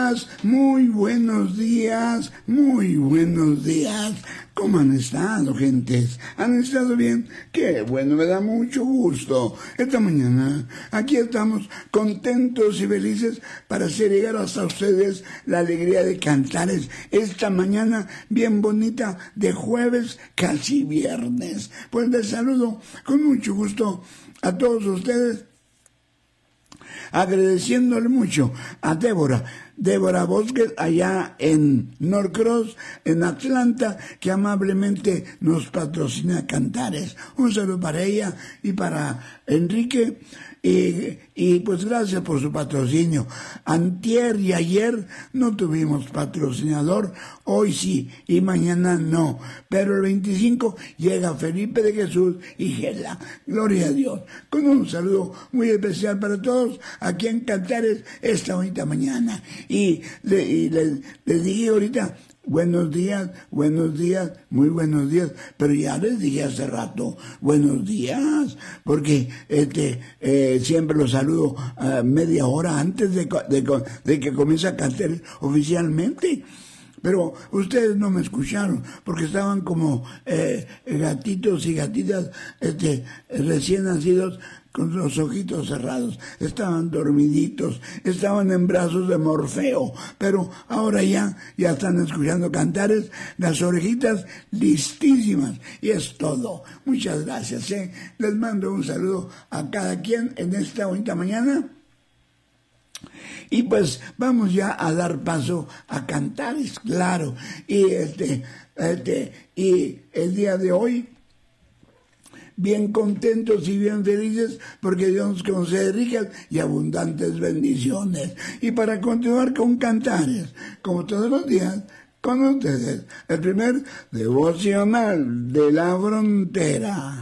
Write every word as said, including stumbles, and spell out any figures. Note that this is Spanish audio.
días, muy buenos días, muy buenos días. ¿Cómo han estado, gentes? ¿Han estado bien? Qué bueno, me da mucho gusto. Esta mañana aquí estamos contentos y felices para hacer llegar hasta ustedes la alegría de Cantares. Esta mañana bien bonita de jueves, casi viernes. Pues les saludo con mucho gusto a todos ustedes, agradeciéndole mucho a Débora, Débora Bosque, allá en Norcross, en Atlanta, que amablemente nos patrocina Cantares. Un saludo para ella y para Enrique. Y, y pues gracias por su patrocinio. Antier y ayer no tuvimos patrocinador, hoy sí y mañana no. Pero el veinticinco llega Felipe de Jesús y Gela. Gloria a Dios. Con un saludo muy especial para todos aquí en Cantares esta bonita mañana. Y, le, y les, les dije ahorita, buenos días, buenos días, muy buenos días, pero ya les dije hace rato, buenos días, porque este eh, siempre los saludo uh, media hora antes de, de, de que comience a cantar oficialmente. Pero ustedes no me escucharon, porque estaban como eh, gatitos y gatitas este, recién nacidos, con los ojitos cerrados, estaban dormiditos, estaban en brazos de Morfeo, pero ahora ya, ya están escuchando Cantares, las orejitas listísimas, y es todo. Muchas gracias, ¿eh? Les mando un saludo a cada quien en esta bonita mañana. Y pues vamos ya a dar paso a Cantares, claro, y este, este, y el día de hoy, bien contentos y bien felices porque Dios nos concede ricas y abundantes bendiciones. Y para continuar con Cantares, como todos los días, con ustedes, el primer devocional de la frontera.